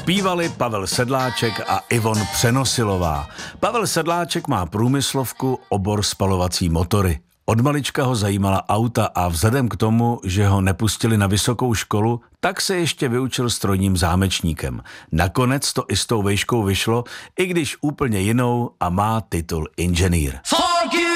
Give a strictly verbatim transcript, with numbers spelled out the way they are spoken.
Zpívali Pavel Sedláček a Ivon Přenosilová. Pavel Sedláček má průmyslovku, obor spalovací motory. Od malička ho zajímala auta a vzhledem k tomu, že ho nepustili na vysokou školu, tak se ještě vyučil strojním zámečníkem. Nakonec to i s tou vejškou vyšlo, i když úplně jinou, a má titul inženýr.